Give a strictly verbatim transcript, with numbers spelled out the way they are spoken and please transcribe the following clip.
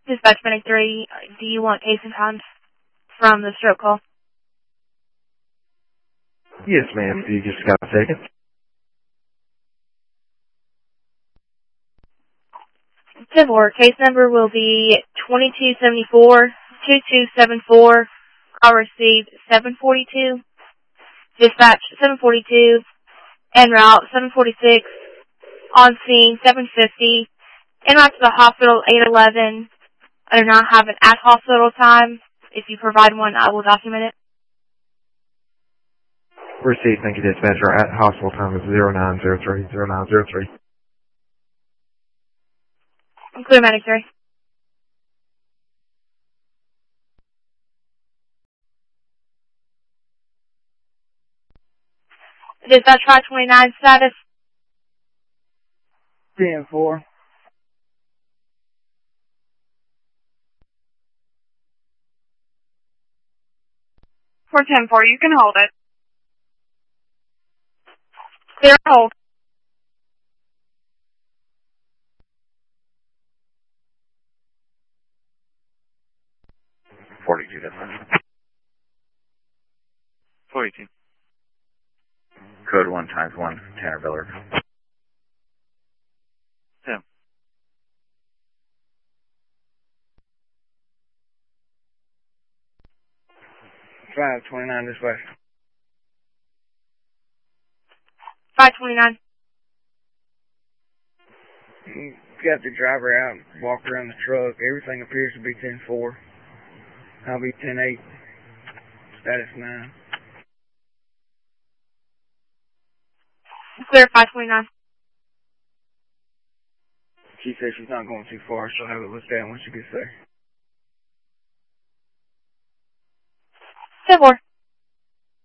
Dispatch Medic three, do you want case and time from the stroke call? Yes, ma'am. You just got a second. ten four, case number will be twenty-two seventy-four, twenty-two seventy-four, call received seven forty-two, dispatch seven forty-two, en route seven forty-six, on scene seven fifty, en route to the hospital eight eleven. I do not have an at hospital time. If you provide one, I will document it. Received. Thank you, dispatcher. At hospital time is zero nine zero three, zero nine zero three. Clear Medic three. Dispatch five twenty-nine status. ten four. For ten four, you can hold it. Clear hold. forty-two, dispatch. forty-two. Code one times one, Tanner Billard. Tim. five twenty-nine dispatch. five twenty-nine. Got the driver out, walked around the truck. Everything appears to be ten four. I'll be ten eight. Status nine. Clear five twenty-nine. She says she's not going too far. She'll have it looked at when she gets there. ten four.